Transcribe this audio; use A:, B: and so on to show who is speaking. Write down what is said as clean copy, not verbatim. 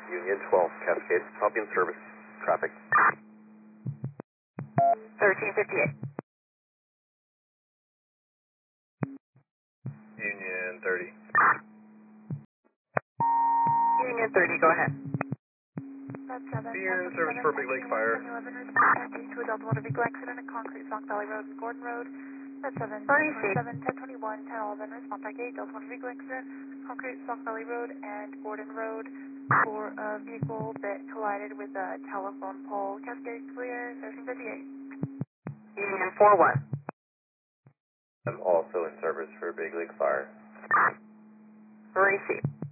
A: Union 12, Cascade, copy in service, traffic.
B: 1358.
A: Union 30.
B: Union 30, go ahead.
A: You're in service for Big Lake Fire.
C: to a Delta Motor vehicle accident at Concrete, Sauk Valley Road and Gordon Road. That's 7, 1021, 1011, response by gate, Delta Motor vehicle accident, Concrete, Sauk Valley Road and Gordon Road for a vehicle that collided with a telephone pole. Cascade clear, 1358.
B: Union 41.
A: I'm also in service for Big Lake Fire.
B: Receive.